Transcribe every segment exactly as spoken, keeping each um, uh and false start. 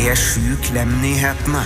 P sju Klem-nyhetene.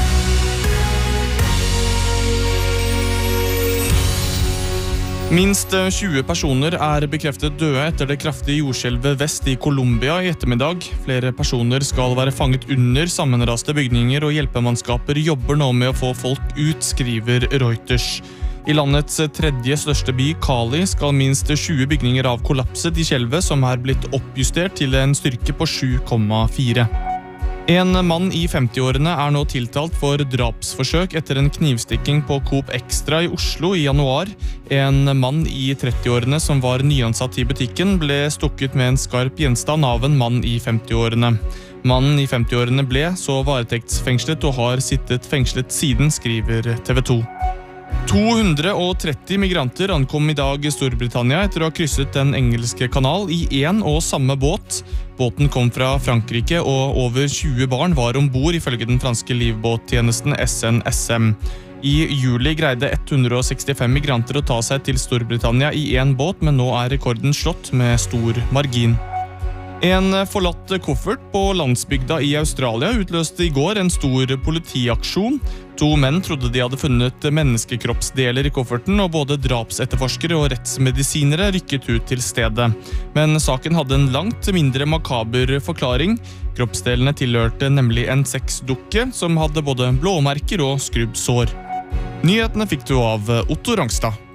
Minst tjue personer er bekreftet døde etter det kraftige jordskjelvet vest i Colombia i ettermiddag. Flere personer skal være fanget under sammenraste bygninger, og hjelpemannskaper jobber nå med å få folk ut, skriver Reuters. I landets tredje største by, Cali, skal minst tjue bygninger av kollapset i skjelvet, som er blitt oppjustert til en styrke på sju komma fire. En mann i femtiårene er nå tiltalt for drapsforsøk etter en knivstikking på Coop Extra i Oslo i januar. En mann i trettiårene som var nyansatt i butikken ble stukket med en skarp gjenstand av en mann i femtiårene. Mannen i femtiårene ble så varetektsfengslet og har sittet fengslet siden, skriver T V to. to hundre og tretti migranter ankom i dag i Storbritannia etter å ha krysset den engelske kanal i en og samme båt. Båten kom fra Frankrike, og over tjue barn var ombord, ifølge den franske livbåttjenesten S N S M. I juli greide hundre og sekstifem migranter å ta seg til Storbritannia i en båt, men nå er rekorden slått med stor margin. En forlatt koffert på landsbygda i Australia utløste i går en stor politiaksjon. To menn trodde de hadde funnet menneskekroppsdeler i kofferten, og både drapsetterforskere og rettsmedisinere rykket ut til stedet. Men saken hadde en langt mindre makaber forklaring. Kroppsdelene tilhørte nemlig en sexdukke som hadde både blåmerker og skrubbsår. Nyhetene fikk du av Otto Rangstad.